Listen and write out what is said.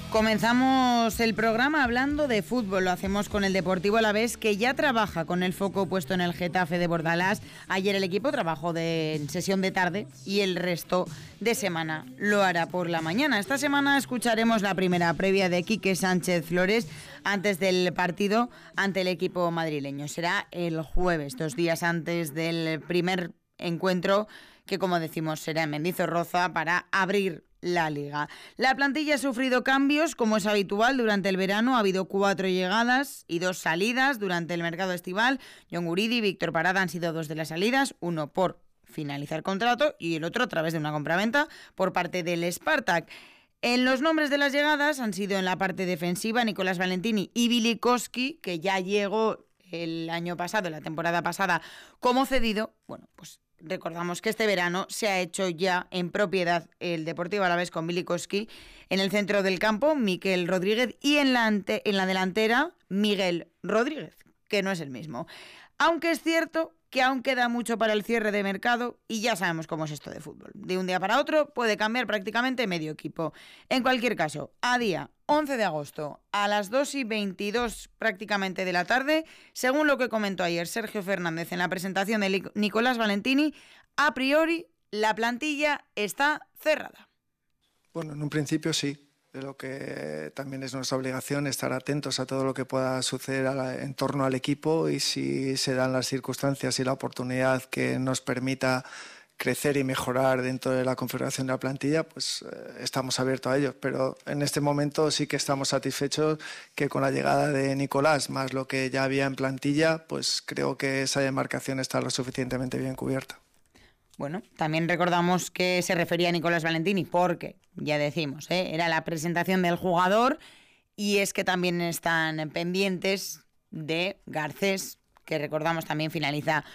Comenzamos el programa hablando de fútbol. Lo hacemos con el Deportivo Alavés, que ya trabaja con el foco puesto en el Getafe de Bordalás. Ayer el equipo trabajó en sesión de tarde y el resto de semana lo hará por la mañana. Esta semana escucharemos la primera previa de Quique Sánchez Flores antes del partido ante el equipo madrileño. Será el jueves, 2 días antes del primer encuentro, que como decimos será en Mendizorroza, para abrir la Liga. La plantilla ha sufrido cambios, como es habitual durante el verano. Ha habido 4 llegadas y 2 salidas durante el mercado estival. Jon Guridi y Víctor Parada han sido 2 de las salidas, uno por finalizar contrato y el otro a través de una compraventa por parte del Spartak. En los nombres de las llegadas han sido en la parte defensiva Nicolás Valentini y Billy Koski, que ya llegó el año pasado, la temporada pasada, como cedido. Bueno, pues recordamos que este verano se ha hecho ya en propiedad el Deportivo Alavés con Billy Koski. En el centro del campo, Miquel Rodríguez, y en la delantera, Miguel Rodríguez, que no es el mismo. Aunque es cierto que aún queda mucho para el cierre de mercado y ya sabemos cómo es esto de fútbol. De un día para otro puede cambiar prácticamente medio equipo. En cualquier caso, a día 11 de agosto, a las 2:22 prácticamente de la tarde, según lo que comentó ayer Sergio Fernández en la presentación de Nicolás Valentini, a priori la plantilla está cerrada. Bueno, en un principio sí. De lo que también es nuestra obligación estar atentos a todo lo que pueda suceder en torno al equipo, y si se dan las circunstancias y la oportunidad que nos permita crecer y mejorar dentro de la configuración de la plantilla, pues estamos abiertos a ello. Pero en este momento sí que estamos satisfechos que con la llegada de Nicolás, más lo que ya había en plantilla, pues creo que esa demarcación está lo suficientemente bien cubierta. Bueno, también recordamos que se refería a Nicolás Valentini porque, ya decimos, era la presentación del jugador, y es que también están pendientes de Garcés, que recordamos también finaliza